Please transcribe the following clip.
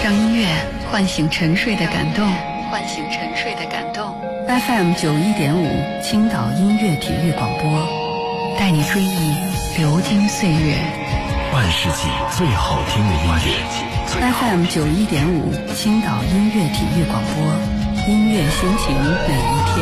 让音乐唤醒沉睡的感动。FM 91.5青岛音乐体育广播，带你追忆流金岁月， 半世纪最好听的音乐。 FM 91.5青岛音乐体育广播，音乐心情每一天。